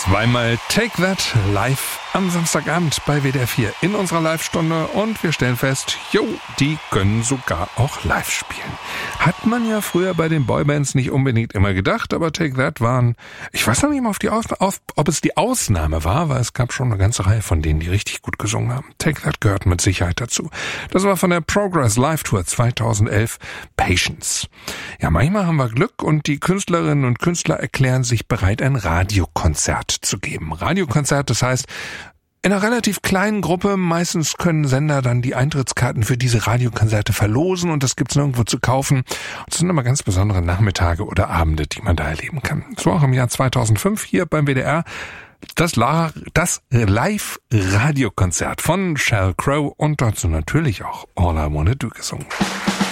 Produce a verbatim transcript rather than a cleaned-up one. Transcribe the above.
Zweimal Take That live am Samstagabend bei W D R vier in unserer Live-Stunde und wir stellen fest, jo, die können sogar auch live spielen. Hat man ja früher bei den Boybands nicht unbedingt immer gedacht, aber Take That waren, ich weiß noch nicht mal, auf die Aus- auf, ob es die Ausnahme war, weil es gab schon eine ganze Reihe von denen, die richtig gut gesungen haben. Take That gehört mit Sicherheit dazu. Das war von der Progress Live Tour zweitausendelf, Patience. Ja, manchmal haben wir Glück und die Künstlerinnen und Künstler erklären sich bereit, ein Radiokonzert zu geben. Radiokonzert, das heißt, in einer relativ kleinen Gruppe, meistens können Sender dann die Eintrittskarten für diese Radiokonzerte verlosen und das gibt's nirgendwo zu kaufen. Und das sind immer ganz besondere Nachmittage oder Abende, die man da erleben kann. So auch im Jahr zweitausendfünf hier beim W D R das, La- das Live-Radiokonzert von Sheryl Crow und dazu natürlich auch All I Wanna Do gesungen.